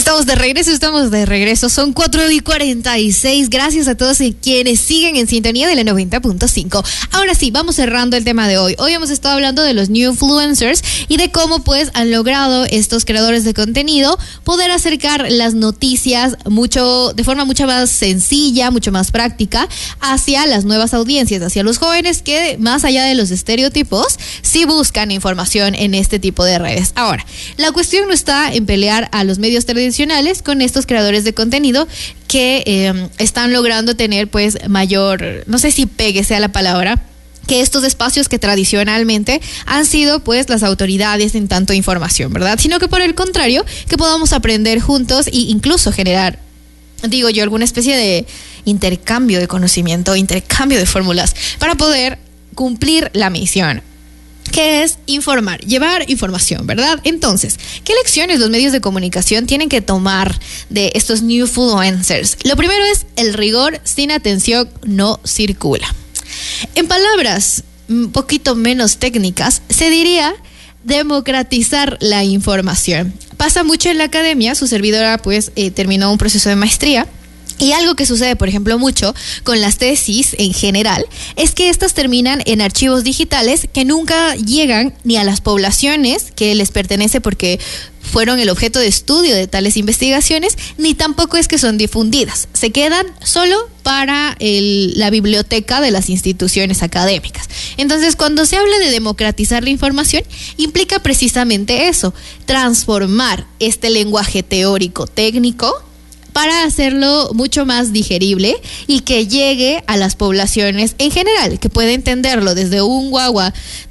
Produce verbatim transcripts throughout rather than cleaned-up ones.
Estamos de regreso, estamos de regreso. Son cuatro y cuarenta y seis. Gracias a todos quienes siguen en sintonía de la noventa punto cinco. Ahora sí, vamos cerrando el tema de hoy. Hoy hemos estado hablando de los new influencers y de cómo pues han logrado estos creadores de contenido poder acercar las noticias mucho, de forma mucho más sencilla, mucho más práctica hacia las nuevas audiencias, hacia los jóvenes que más allá de los estereotipos sí buscan información en este tipo de redes. Ahora, la cuestión no está en pelear a los medios tradicionales con estos creadores de contenido que eh, están logrando tener pues mayor, no sé si pegue sea la palabra, que estos espacios que tradicionalmente han sido pues las autoridades en tanto información, ¿verdad? Sino que por el contrario, que podamos aprender juntos e incluso generar, digo yo, alguna especie de intercambio de conocimiento, intercambio de fórmulas para poder cumplir la misión, que es informar, llevar información, ¿verdad? Entonces, ¿qué lecciones los medios de comunicación tienen que tomar de estos new influencers? Lo primero es el rigor sin atención no circula. En palabras un poquito menos técnicas, se diría democratizar la información. Pasa mucho en la academia, su servidora pues eh, terminó un proceso de maestría. Y algo que sucede, por ejemplo, mucho con las tesis en general, es que estas terminan en archivos digitales que nunca llegan ni a las poblaciones que les pertenece porque fueron el objeto de estudio de tales investigaciones, ni tampoco es que son difundidas. Se quedan solo para el, la biblioteca de las instituciones académicas. Entonces, cuando se habla de democratizar la información, implica precisamente eso, transformar este lenguaje teórico técnico para hacerlo mucho más digerible y que llegue a las poblaciones en general, que pueda entenderlo desde un guagua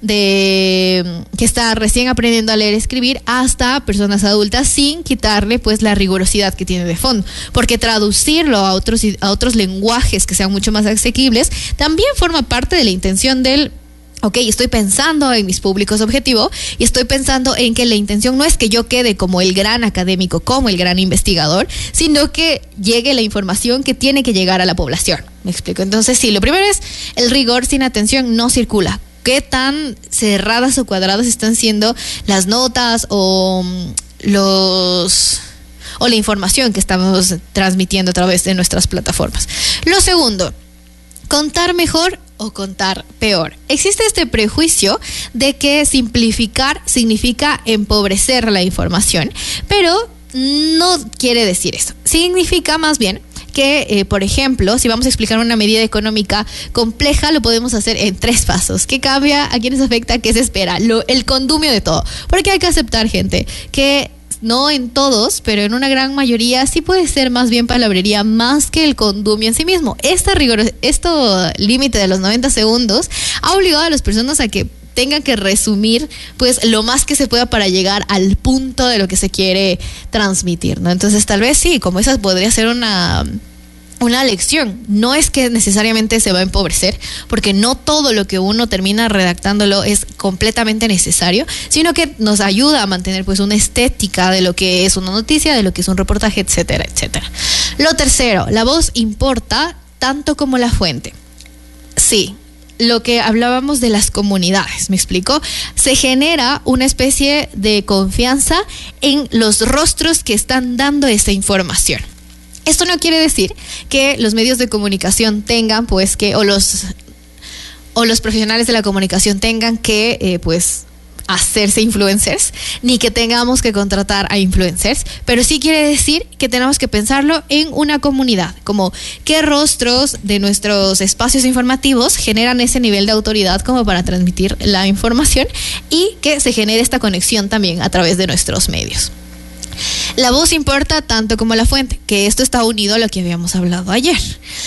de que está recién aprendiendo a leer y escribir hasta personas adultas, sin quitarle pues la rigurosidad que tiene de fondo, porque traducirlo a otros a otros lenguajes que sean mucho más asequibles también forma parte de la intención del ok, estoy pensando en mis públicos objetivo y estoy pensando en que la intención no es que yo quede como el gran académico, como el gran investigador, sino que llegue la información que tiene que llegar a la población. ¿Me explico? Entonces, sí, lo primero es el rigor sin atención no circula. ¿Qué tan cerradas o cuadradas están siendo las notas o los o la información que estamos transmitiendo a través de nuestras plataformas? Lo segundo, contar mejor o contar peor. Existe este prejuicio de que simplificar significa empobrecer la información, pero no quiere decir eso. Significa más bien que, eh, por ejemplo, si vamos a explicar una medida económica compleja, lo podemos hacer en tres pasos. ¿Qué cambia? ¿A quiénes afecta? ¿Qué se espera? Lo, el condumio de todo. Porque hay que aceptar, gente, que no en todos, pero en una gran mayoría sí puede ser más bien palabrería más que el condumio en sí mismo. Esta rigor, esto límite de los noventa segundos ha obligado a las personas a que tengan que resumir pues lo más que se pueda para llegar al punto de lo que se quiere transmitir, ¿no? Entonces tal vez sí, como esa podría ser una una lección. No es que necesariamente se va a empobrecer, porque no todo lo que uno termina redactándolo es completamente necesario, sino que nos ayuda a mantener pues una estética de lo que es una noticia, de lo que es un reportaje, etcétera, etcétera. Lo tercero, la voz importa tanto como la fuente. Sí, lo que hablábamos de las comunidades, ¿me explico? Se genera una especie de confianza en los rostros que están dando esta información. Esto no quiere decir que los medios de comunicación tengan, pues, que, o los, o los profesionales de la comunicación tengan que, eh, pues, hacerse influencers, ni que tengamos que contratar a influencers, pero sí quiere decir que tenemos que pensarlo en una comunidad, como qué rostros de nuestros espacios informativos generan ese nivel de autoridad como para transmitir la información y que se genere esta conexión también a través de nuestros medios. La voz importa tanto como la fuente, que esto está unido a lo que habíamos hablado ayer.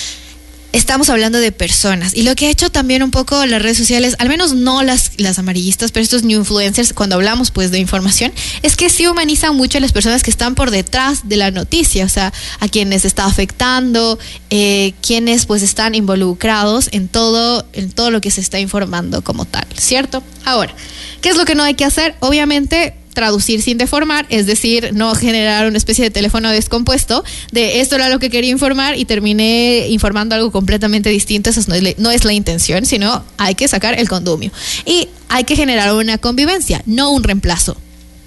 Estamos hablando de personas y lo que ha hecho también un poco las redes sociales, al menos no las, las amarillistas, pero estos new influencers, cuando hablamos pues de información, es que sí humanizan mucho a las personas que están por detrás de la noticia, o sea, a quienes está afectando, eh, quienes pues están involucrados en todo, en todo lo que se está informando como tal, ¿cierto? Ahora, ¿qué es lo que no hay que hacer? Obviamente, traducir sin deformar, es decir, no generar una especie de teléfono descompuesto de esto era lo que quería informar y terminé informando algo completamente distinto. Eso no es, no es la intención, sino hay que sacar el condumio y hay que generar una convivencia, no un reemplazo.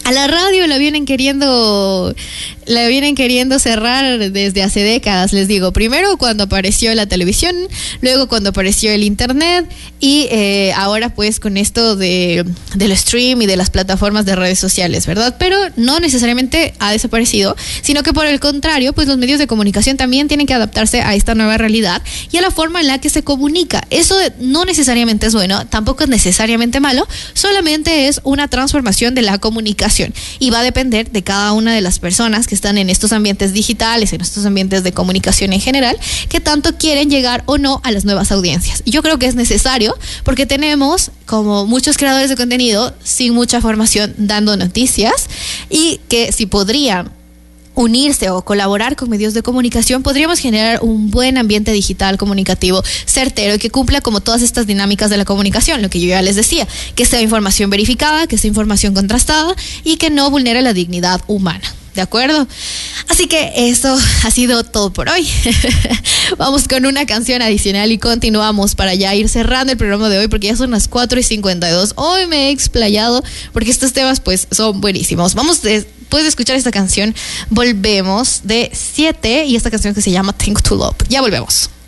A la radio la vienen queriendo, la vienen queriendo cerrar desde hace décadas, les digo. Primero cuando apareció la televisión, luego cuando apareció el internet y eh, ahora pues con esto de del stream y de las plataformas de redes sociales, ¿verdad? Pero no necesariamente ha desaparecido, sino que por el contrario, pues los medios de comunicación también tienen que adaptarse a esta nueva realidad y a la forma en la que se comunica. Eso no necesariamente es bueno, tampoco es necesariamente malo, solamente es una transformación de la comunicación. Y va a depender de cada una de las personas que están en estos ambientes digitales, en estos ambientes de comunicación en general, que tanto quieren llegar o no a las nuevas audiencias. Y yo creo que es necesario porque tenemos como muchos creadores de contenido sin mucha formación dando noticias y que si podrían unirse o colaborar con medios de comunicación, podríamos generar un buen ambiente digital comunicativo certero y que cumpla como todas estas dinámicas de la comunicación, lo que yo ya les decía, que sea información verificada, que sea información contrastada y que no vulnere la dignidad humana. ¿De acuerdo? Así que eso ha sido todo por hoy. Vamos con una canción adicional y continuamos para ya ir cerrando el programa de hoy porque ya son las cuatro y cincuenta y dos. Hoy me he explayado porque estos temas pues son buenísimos. Vamos después de escuchar esta canción, volvemos de siete y esta canción que se llama Think to Love. Ya volvemos.